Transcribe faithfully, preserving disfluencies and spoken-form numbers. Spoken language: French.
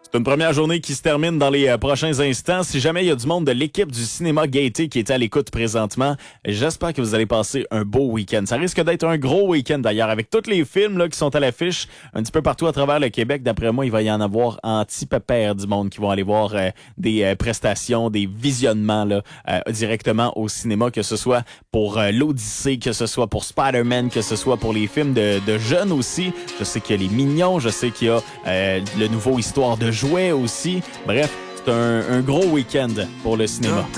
C'est une première journée qui se termine dans les euh, prochains instants. Si jamais il y a du monde de l'équipe du cinéma Gaieté qui est à l'écoute présentement, j'espère que vous allez passer un beau week-end. Ça risque d'être un gros week-end d'ailleurs, avec tous les films là, qui sont à l'affiche un petit peu partout à travers le Québec. D'après moi, il va y en avoir anti-pépère du monde qui vont aller voir euh, des euh, prestations, des visionnements là, euh, directement au cinéma, que ce soit pour euh, l'Odyssée, que ce soit pour Spider-Man, que ce soit pour les films de, de jeunes aussi. Je sais qu'il y a les Mignons, je sais qu'il y a euh, le nouveau Histoire de jouets aussi. Bref, c'est un, un gros week-end pour le cinéma.